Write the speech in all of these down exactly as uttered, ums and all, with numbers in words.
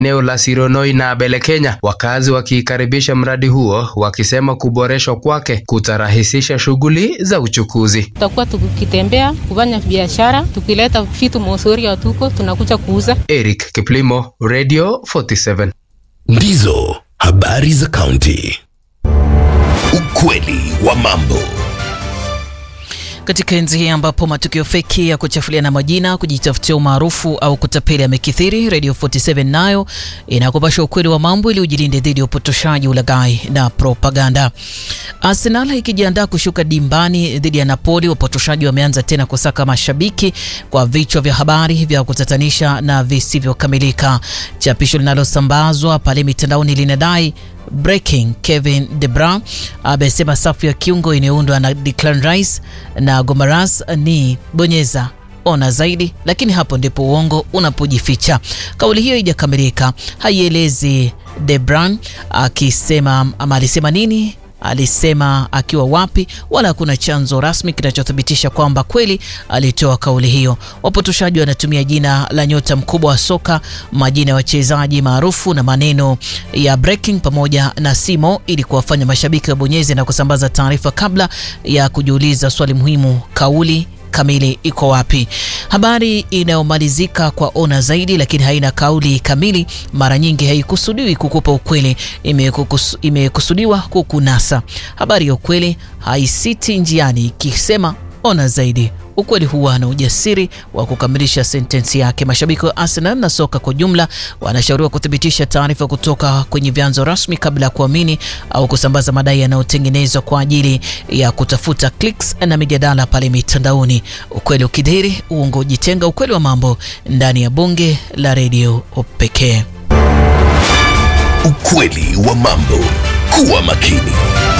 eneo la Sironoi na Belekenya, wakazi wakikaribisha mradi huo wakisema kuboreshwa kwake kutarahisisha shughuli za uchukuzi. Tutakuwa tukitembea kufanya biashara, tukileta vitu mosori ya tuko tunakuja kuuza. Eric Kiplimo, Radio forty-seven. Ndizo habari za kaunti. Ukweli wa mambo. Katika enzi hii ambapo matukio feki ya kuchafulia na majina, kujitafutia umaarufu au kutapeli yamekithiri, Radio forty-seven nayo inakupasha ukweli wa mambo ili ujilinde dhidi ya upotoshaji, ulaghai na propaganda. Arsenal ikijiandaa kushuka dimbani dhidi ya Napoli, wapotoshaji wameanza tena kusaka mashabiki kwa vichwa vya habari vya kutatanisha na visivyokamilika. Chapisho linalosambazwa pale mitandaoni linadai breaking, Kevin De Bruyne amesema safu ya kiungo inayoundwa na Declan Rice na Gomaras ni bonyeza ona zaidi, lakini hapo ndipo uongo unapojificha. Kauli hiyo haijakamilika, haielezi De Bruyne akisema ama alisema nini, alisema akiwa wapi, wala hakuna chanzo rasmi kinachothibitisha kwamba kweli alitoa kauli hiyo. Wapotoshaji wanatumia jina la nyota mkubwa wa soka, majina ya wachezaji maarufu na maneno ya breaking pamoja na simo ili kuwafanya mashabiki wabonyeze na kusambaza taarifa kabla ya kujiuliza swali muhimu: kauli kamili iko wapi? Habari inayomalizika kwa ona zaidi lakini haina kauli kamili mara nyingi haikusudiwi kukupa ukweli, imekusudiwa kukunasa. Habari ya ukweli haisiti njiani ikisema ona zaidi. Ukweli huwa na ujasiri wa kukamilisha sentensi yake. Mashabiki wa Arsenal na soka kwa jumla wanashauriwa kuthibitisha taarifa kutoka kwenye vyanzo rasmi kabla ya kuamini au kusambaza madai yanayotengenezwa kwa ajili ya kutafuta clicks na mijadala pale mitandaoni. Ukweli ukidhihiri, uongo ujitenga. Ukweli wa mambo ndani ya bunge la redio pekee. Ukweli wa mambo. Kuwa makini.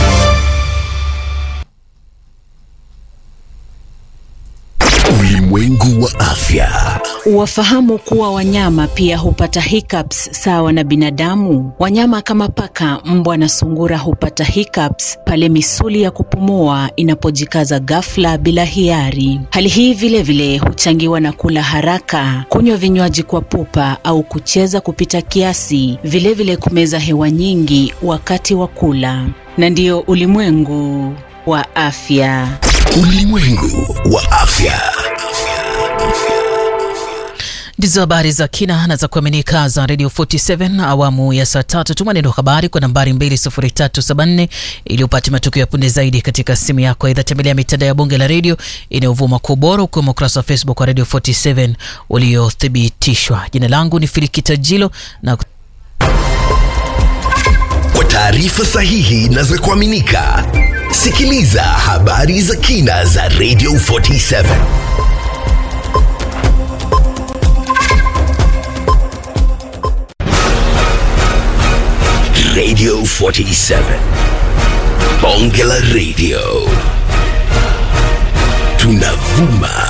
Ulimwengu wa afya. Wafahamu kuwa wanyama pia hupata hiccups sawa na binadamu. Wanyama kama paka, mbwa na sungura hupata hiccups pale misuli ya kupumua inapojikaza ghafla bila hiari. Hali hii vile vile huchangiwa na kula haraka, kunywa vinywaji kwa pupa au kucheza kupita kiasi, vile vile kumeza hewa nyingi wakati wa kula. Na ndio ulimwengu wa afya. Ulimwengu wa afya. Ndizo habari za kina na za kuaminika za Radio forty-seven awamu ya saa tatu. Tuma neno habari kwa nambari mbili sufuri tatu saba nne ili upate matukio ya punde zaidi katika simu yako. Aidha tembelea mitandao ya bunge la radio inayovuma kwa ubora ukiwemo ukurasa wa Facebook wa Radio forty-seven uliothibitishwa. Jina langu ni Filikita Jilo na kwa taarifa sahihi na za kuaminika, sikiliza habari za kina za Radio forty-seven. Radio forty-seven. Bonge la Radio. Tunavuma